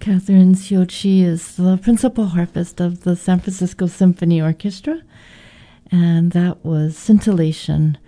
Catherine Siochi is the principal harpist of the San Francisco Symphony Orchestra, and that was Scintillation